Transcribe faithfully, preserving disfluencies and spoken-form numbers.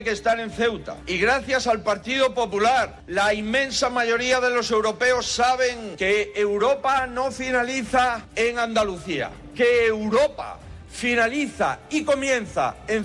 que están en Ceuta. Y gracias al Partido Popular, la inmensa mayoría de los europeos saben que Europa no finaliza en Andalucía, que Europa finaliza y comienza en